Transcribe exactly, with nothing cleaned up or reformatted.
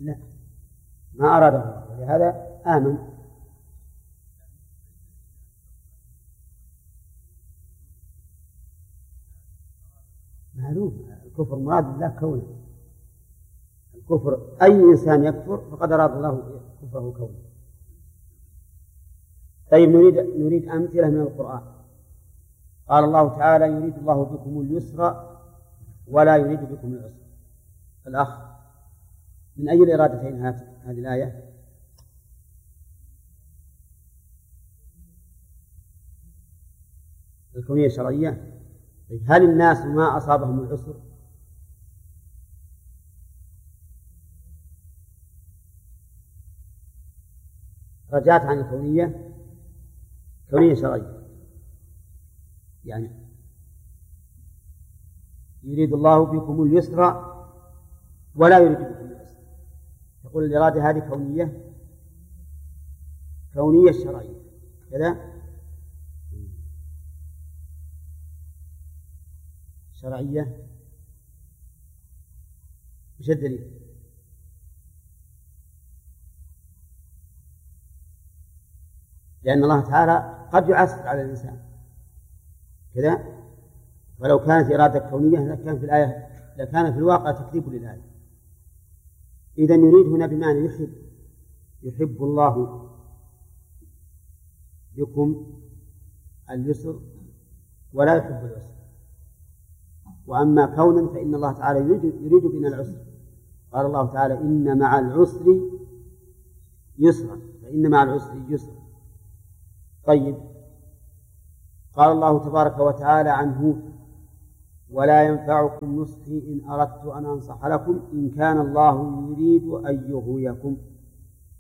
لا، ما أراد الله، ولهذا آمن. معلوم الكفر مراد الله كونه، الكفر أي إنسان يكفر فقد أراد الله كفره كونه. طيب نريد نريد أمثلة من القرآن. قال الله تعالى: يريد الله بكم اليسر ولا يريد بكم العسر. الأخ من أي الإرادتين هذه الآية؟ الكونية الشرعية. هل الناس ما أصابهم العسر؟ رجعت عن الكونية، كونية شرعية، يعني يريد الله بكم اليسر ولا يريد بكم العسر. يقول الإرادة هذه كونية، كونية شرعية كذا، شرعية. وش الدليل؟ لأن الله تعالى قد يعسر على الإنسان كذا، ولو كانت إرادة كونية لكان في الآية لكان في الواقع تكذيب للآية. إذن يريد هنا بمعنى يحب، يحب الله بكم اليسر ولا يحب العسر. وأما كونا فإن الله تعالى يريد, يريد بنا العسر. قال الله تعالى: إن مع العسر يسرا، فإن مع العسر يسرا. طيب، قال الله تبارك وتعالى عن هود: ولا ينفعكم نصحي إن أردت أن أنصح لكم إن كان الله يريد أن يغويكم.